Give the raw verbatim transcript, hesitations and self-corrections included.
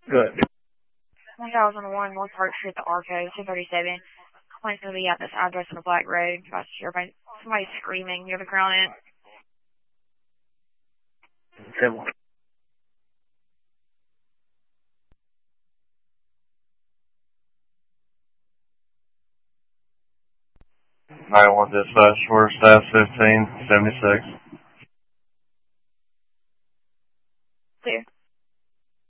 Good. one thousand one North Park Street, the Arco, two thirty-seven. Complaint's going to be at this address on the Black Road. Everybody, somebody's screaming. You have a Crown in? ten one. nine one dispatch, order staff fifteen seventy-six.